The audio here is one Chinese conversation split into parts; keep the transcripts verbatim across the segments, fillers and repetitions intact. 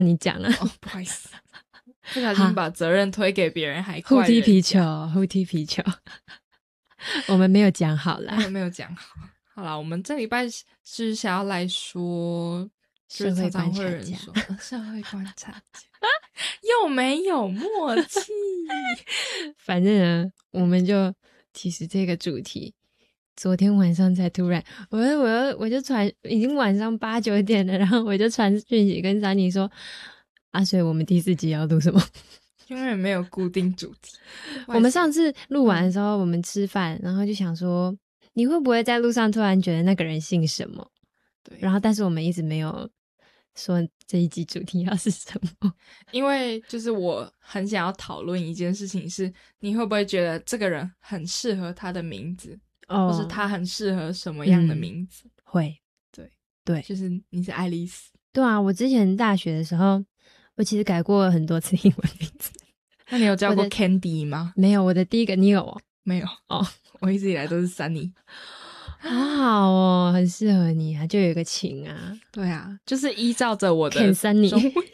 你讲了。 哦，不好意思，不小心把责任推给别人，还怪人家。 互踢皮球，互踢皮球。我们没有讲好啦， 我们没有讲好。好啦，我们这礼拜是想要来说社会观察家， 就是常常会有人说社会观察家又没有默契。 反正呢，我们就其实这个主题，昨天晚上才突然，我我我就传，已经晚上八九点了，然后我就传讯息跟珊妮说，啊，所以我们第四集要录什么？ 永远没有固定主题。 我们上次录完的时候，我们吃饭，然后就想说，你会不会在路上突然觉得那个人姓什么？ 对， 然后但是我们一直没有说这一集主题要是什么， 因为就是我很想要讨论一件事情是，你会不会觉得这个人很适合他的名字， 哦， 或是他很适合什么样的名字？ 嗯、会， 对对， 就是你是爱丽丝。 对啊，我之前大学的时候，我其实改过很多次英文名字。 那你有叫过 Candy 吗？ 没有，我的第一个你有哦？ 没有哦，我一直以来都是 Sunny。 好好哦，很适合你啊，就有一个情啊。 对啊，就是依照着我的 Ken Sunny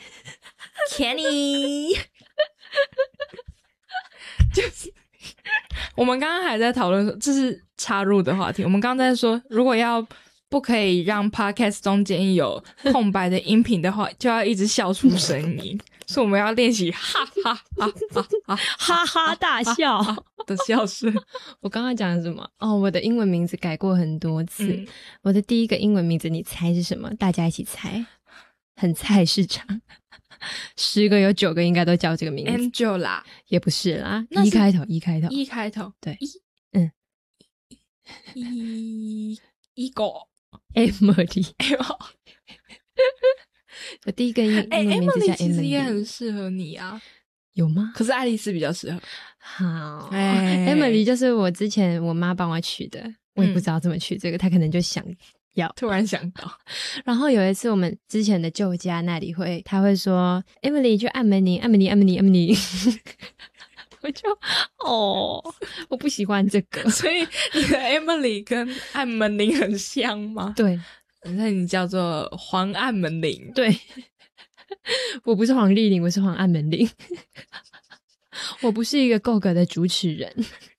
Kenny 就是我们刚刚还在讨论说，这是插入的话题，我们刚刚在说如果要不可以让 podcast 中间有空白的音频的话，就要一直笑出声音，所以我们要练习哈哈哈哈哈哈大笑的笑声。 我刚刚讲的什么？哦，我的英文名字改过很多次。嗯、我的第一个英文名字，你猜是什么？大家一起猜，很菜市场。十个有九个应该都叫这个名字。 Angela 也不是啦，一开头，一开头， 一开头， 对， 一， 嗯， 一一个。 Emily， 我第一个英文名字叫 Emily， 其实也很适合你啊， 有吗？ 可是爱丽丝比较适合。 好、欸、，Emily 就是我之前我妈帮我取的，我也不知道怎么取这个，她、嗯、可能就想要， 突然想到。 然后有一次我们之前的旧家那里会，他会说 Emily 就按门铃，按门铃，按门铃，按门铃。我就哦，我不喜欢这个， 所以你的 Emily 跟按门铃很像吗？ 对， 那你叫做黄按门铃。 对，我不是黄丽玲，我是黄按门铃。我不是一个够格的主持人。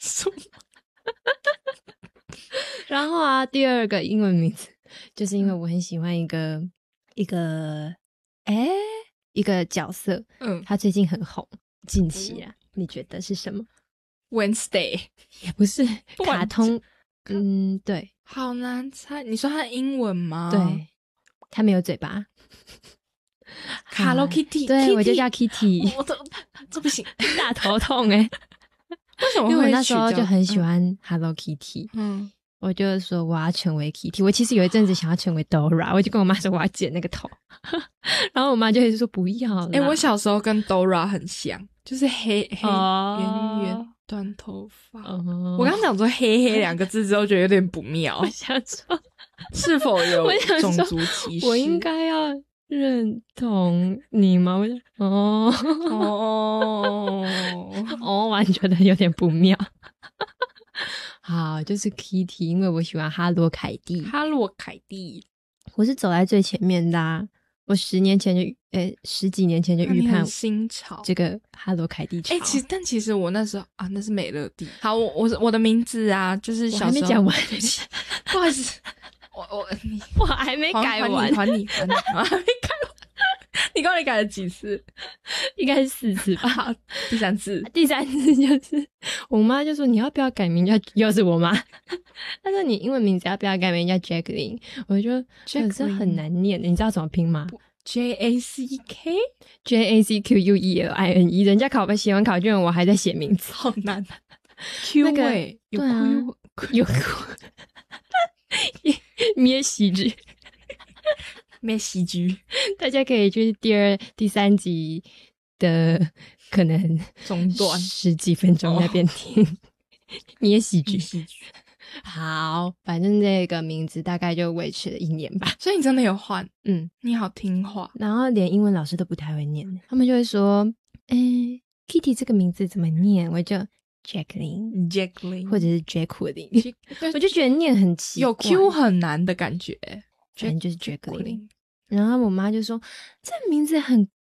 然后啊，第二个英文名字，就是因为我很喜欢一个一个哎一个角色，嗯，他最近很红，近期啊。你觉得是什么 ？Wednesday 也不是卡通，嗯，对， 好难猜。你说它的英文吗？ 对，它没有嘴巴。 Hello Kitty， 对 Kitty 我就叫 Kitty。 我都这不行， 大头痛哎、欸！ 为什么会？ 因为我那时候就很喜欢 Hello Kitty， 嗯，我就说我要成为 Kitty。我其实有一阵子想要成为 Dora， 我就跟我妈说我要剪那个头，然后我妈就一直说不要了。 哎、欸，我小时候跟 Dora 很像。就是黑黑圆圆、oh. 短头发。Oh. 我刚讲说黑黑两个字之后，觉得有点不妙。 我想说， 是否有种族歧视？ 我应该要认同你吗？我就哦哦哦，完全觉得有点不妙。好，就是 Kitty， 因为我喜欢哈罗凯蒂。 哈罗凯蒂， 我是走在最前面的啊。我十年前就，诶、欸，十几年前就预判新潮这个哈罗凯蒂潮。 哎、欸，其实但其实我那时候啊，那是美乐蒂。好，我我我的名字啊，就是小时候。 我还没讲完， 不好意思，我我你我还没改完， 还你还你，我还没改完。你到底改了几次？ 应该是四次吧。 第三次， 第三次就是我妈就说你要不要改名叫，又是我妈。她说你英文名字要不要改名叫 Jacqueline？ 我就觉得这很难念的，你知道怎么拼吗 ？J A C K J A C Q U E L I N E， 人家考写完考卷，我还在写名字， 好难。Q 位、那個、有 Q 有 Q， 咩喜剧。 咩喜剧， 大家可以去第二、第三集的可能中段十几分钟那边听。咩喜剧， 喜剧。 好，反正这个名字大概就维持了一年吧。 所以你真的有换？ 嗯， 你好听话。 然后连英文老师都不太会念，他们就会说：“哎、欸、，Kitty 这个名字怎么念？”我就 Jacqueline Jacqueline 或者是 Jacqueline， 我就觉得念很奇怪， 有 Q 很难的感觉。 反正就是 Jacqueline， 然后我妈就说这名字很